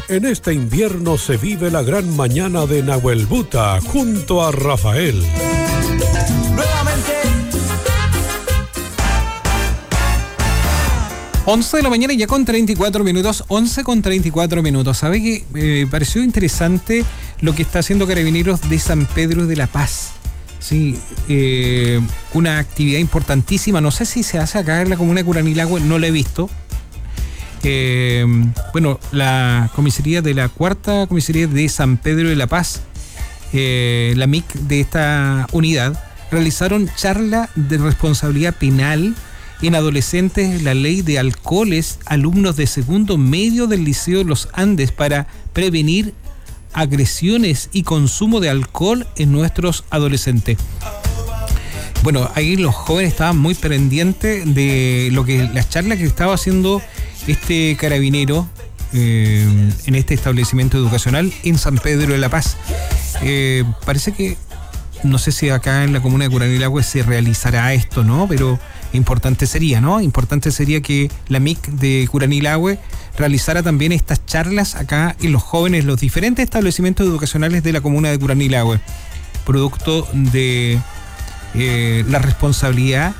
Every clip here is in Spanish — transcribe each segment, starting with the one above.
En este invierno se vive la gran mañana de Nahuelbuta junto a Rafael. Nuevamente. 11 de la mañana ya con 34 minutos, 11 con 34 minutos. ¿Sabe qué? Me pareció interesante lo que está haciendo Carabineros de San Pedro de la Paz. Sí, una actividad importantísima. No sé si se hace acá en la comuna de Curanilahue, no la he visto. Bueno, la comisaría de la cuarta comisaría de San Pedro de la Paz, la MIC de esta unidad, realizaron charla de responsabilidad penal en adolescentes, la ley de alcoholes, alumnos de segundo medio del Liceo Los Andes para prevenir agresiones y consumo de alcohol en nuestros adolescentes. Bueno, ahí los jóvenes estaban muy pendientes de las charlas que estaba haciendo este carabinero en este establecimiento educacional en San Pedro de la Paz. Parece que, no sé si acá en la comuna de Curanilahue se realizará esto, ¿no? Pero importante sería, ¿no? Importante sería que la MIC de Curanilahue realizara también estas charlas acá en los jóvenes, los diferentes establecimientos educacionales de la comuna de Curanilahue, producto de la responsabilidad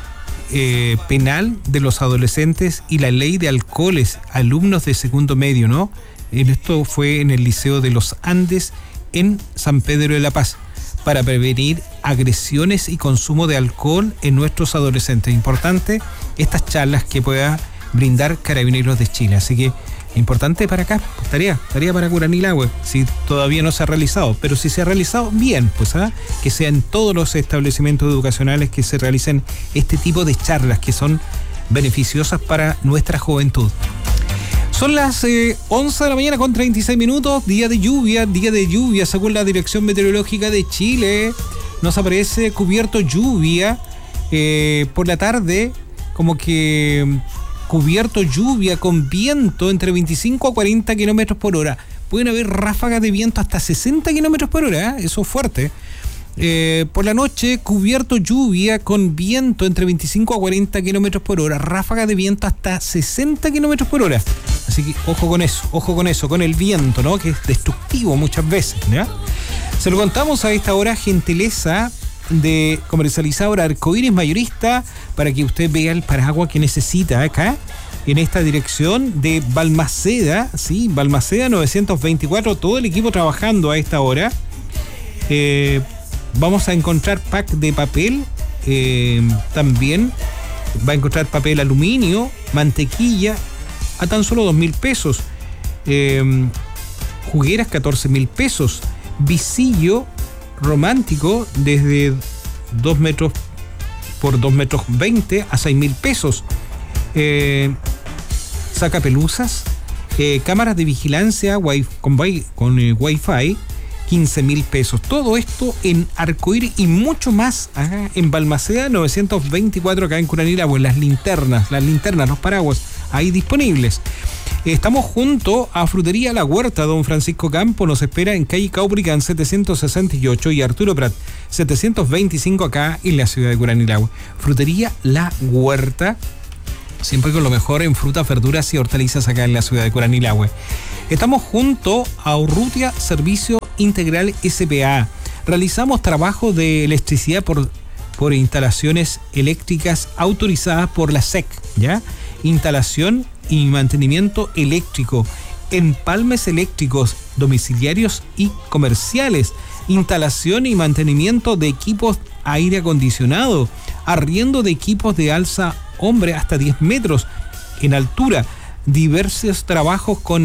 penal de los adolescentes y la ley de alcoholes, alumnos de segundo medio, ¿no? Esto fue en el Liceo de los Andes en San Pedro de la Paz, para prevenir agresiones y consumo de alcohol en nuestros adolescentes. Importante estas charlas que pueda brindar Carabineros de Chile. Así que importante para acá, tarea para Curanilahue, si todavía no se ha realizado, pero si se ha realizado, bien, pues que sean todos los establecimientos educacionales que se realicen este tipo de charlas que son beneficiosas para nuestra juventud. Son las 11 de la mañana con 36 minutos, día de lluvia, según la Dirección Meteorológica de Chile. Nos aparece cubierto lluvia por la tarde, como que cubierto lluvia con viento entre 25 a 40 kilómetros por hora. Pueden haber ráfagas de viento hasta 60 kilómetros por hora, eso es fuerte. Por la noche, cubierto lluvia con viento entre 25 a 40 kilómetros por hora, ráfaga de viento hasta 60 kilómetros por hora. Así que ojo con eso, con el viento, ¿no? Que es destructivo muchas veces, ¿ya? Se lo contamos a esta hora, gentileza de comercializadora Arcoíris Mayorista, para que usted vea el paraguas que necesita acá, en esta dirección de Balmaceda, ¿sí? Balmaceda 924, todo el equipo trabajando a esta hora. Vamos a encontrar pack de papel, también va a encontrar papel aluminio, mantequilla a tan solo 2.000 pesos, jugueras 14.000 pesos, visillo romántico desde 2 metros por 2 metros 20 a 6.000 pesos, sacapelusas, cámaras de vigilancia con Wi-Fi, 15.000 pesos. Todo esto en Arcoíris y mucho más acá en Balmaceda 924, acá en Curanilahue. Las linternas, los paraguas ahí disponibles. Estamos junto a Frutería La Huerta. Don Francisco Campo nos espera en calle Caubricán 768 y Arturo Prat 725, acá en la ciudad de Curanilahue. Frutería La Huerta, siempre con lo mejor en frutas, verduras y hortalizas acá en la ciudad de Curanilahue. Estamos junto a Urrutia Servicio Integral S.p.A. Realizamos trabajo de electricidad por instalaciones eléctricas autorizadas por la SEC, ¿ya? Instalación y mantenimiento eléctrico, empalmes eléctricos domiciliarios y comerciales, instalación y mantenimiento de equipos aire acondicionado, arriendo de equipos de alza hombre hasta 10 metros en altura, diversos trabajos con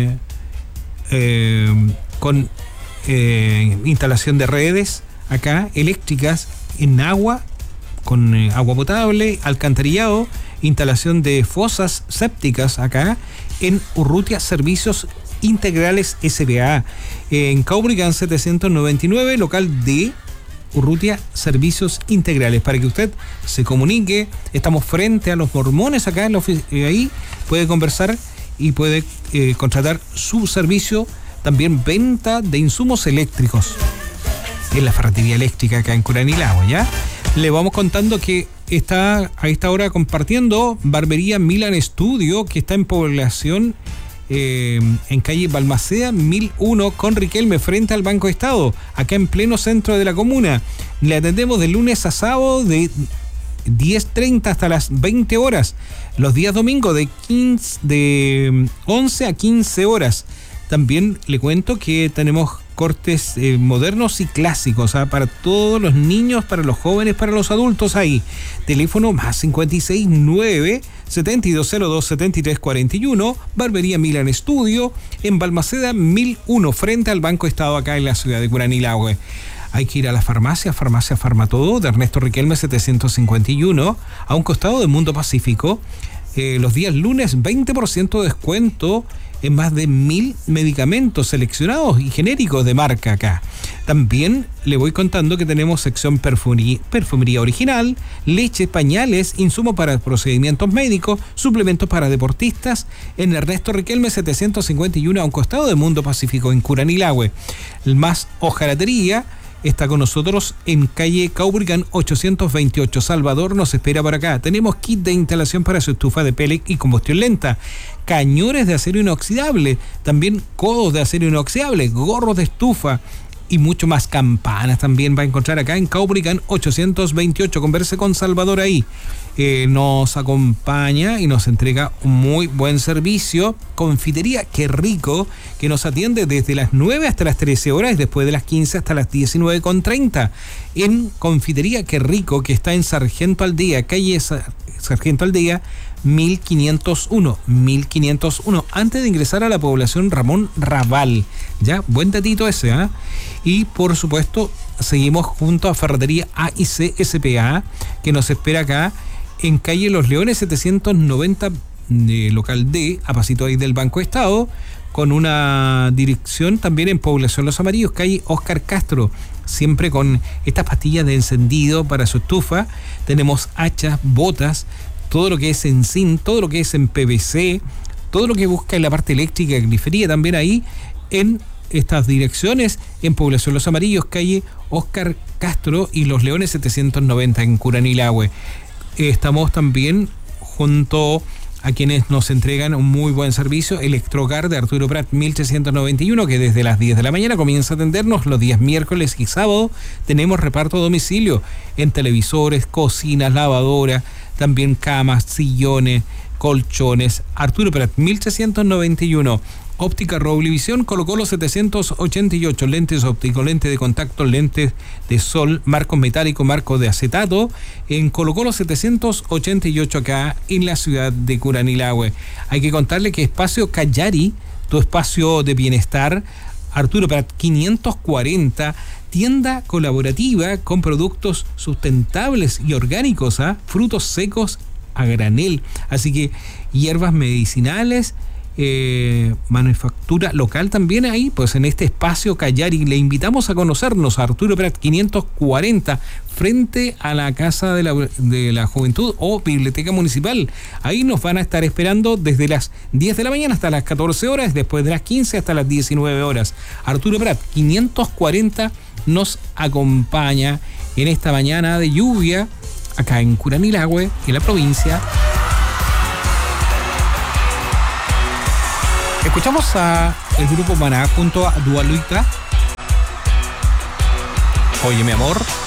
instalación de redes acá eléctricas en agua, con agua potable, alcantarillado, instalación de fosas sépticas acá en Urrutia Servicios Integrales S.p.A. en Caubricán 799, local D, Urrutia Servicios Integrales, para que usted se comunique. Estamos frente a los Mormones acá en la ahí puede conversar y puede contratar su servicio. También venta de insumos eléctricos en la ferretería eléctrica acá en Curanilahue, ¿ya? Le vamos contando que está a esta hora compartiendo Barbería Milan Studio, que está en población en calle Balmaceda 1001 con Riquelme, frente al Banco Estado, acá en pleno centro de la comuna. Le atendemos de lunes a sábado de 10:30 hasta las 20 horas. Los días domingos de 11 a 15 horas. También le cuento que tenemos cortes modernos y clásicos, para todos los niños, para los jóvenes, para los adultos ahí. Teléfono más 569 7202 7341, Barbería Milan Studio, en Balmaceda 1001, frente al Banco Estado, acá en la ciudad de Curanilahue. Hay que ir a la farmacia Farmatodo de Ernesto Riquelme 751, a un costado de Mundo Pacífico. Los días lunes 20% de descuento en más de 1000 medicamentos seleccionados y genéricos de marca acá. También le voy contando que tenemos sección perfumería original, leche, pañales, insumos para procedimientos médicos, suplementos para deportistas, en Ernesto Riquelme 751, a un costado de Mundo Pacífico, en Curanilahue. Más hojalatería está con nosotros en calle Caubrigán 828. Salvador nos espera por acá. Tenemos kit de instalación para su estufa de pellet y combustión lenta, cañones de acero inoxidable, también codos de acero inoxidable, gorros de estufa y mucho más. Campanas también va a encontrar acá en Caubrigán 828. Converse con Salvador ahí. Nos acompaña y nos entrega un muy buen servicio. Confitería Qué Rico, que nos atiende desde las 9 hasta las 13 horas y después de las 15 hasta las 19:30. En Confitería Qué Rico, que está en Sargento Aldea, calle Sargento Aldea 1501, antes de ingresar a la población Ramón Raval. Ya, buen datito ese, ¿eh? Y por supuesto, seguimos junto a Ferretería A&C SPA, que nos espera acá en calle Los Leones 790, local D, a pasito ahí del Banco Estado, con una dirección también en Población Los Amarillos, calle Oscar Castro, siempre con estas pastillas de encendido para su estufa. Tenemos hachas, botas, todo lo que es en zinc, todo lo que es en PVC, todo lo que busca en la parte eléctrica, grifería también ahí en estas direcciones, en Población Los Amarillos, calle Oscar Castro y Los Leones 790 en Curanilahue. Estamos también junto a quienes nos entregan un muy buen servicio, Electrocar de Arturo Prat 1391, que desde las 10 de la mañana comienza a atendernos. Los días miércoles y sábado tenemos reparto a domicilio en televisores, cocinas, lavadoras, también camas, sillones, colchones. Arturo Prat 1391. Óptica Roblevisión, Colo-Colo 788, lentes ópticos, lentes de contacto, lentes de sol, marcos metálicos, marcos de acetato, en Colo-Colo 788 acá en la ciudad de Curanilahue. Hay que contarle que Espacio Callari, tu espacio de bienestar, Arturo Prat 540, tienda colaborativa con productos sustentables y orgánicos, frutos secos a granel, así que hierbas medicinales, manufactura local también ahí, pues en este Espacio Callari. Le invitamos a conocernos a Arturo Prat 540, frente a la Casa de la Juventud o Biblioteca Municipal. Ahí nos van a estar esperando desde las 10 de la mañana hasta las 14 horas, después de las 15 hasta las 19 horas. Arturo Prat 540 nos acompaña en esta mañana de lluvia acá en Curanilahue, en la provincia. Escuchamos a el grupo Maná junto a Dua Lipa. Oye, mi amor.